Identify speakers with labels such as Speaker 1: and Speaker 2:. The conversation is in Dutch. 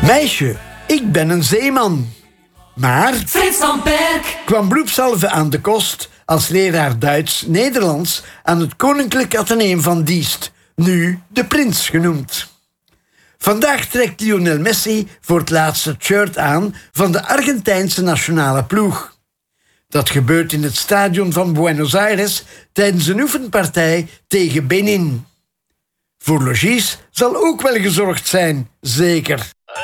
Speaker 1: Meisje, ik ben een zeeman. Maar
Speaker 2: Frits van Perk
Speaker 1: kwam beroepshalve aan de kost als leraar Duits-Nederlands aan het Koninklijk Atheneum van Diest, nu de Prins genoemd. Vandaag trekt Lionel Messi voor het laatste shirt aan van de Argentijnse nationale ploeg. Dat gebeurt in het stadion van Buenos Aires tijdens een oefenpartij tegen Benin. Voor logies zal ook wel gezorgd zijn, zeker.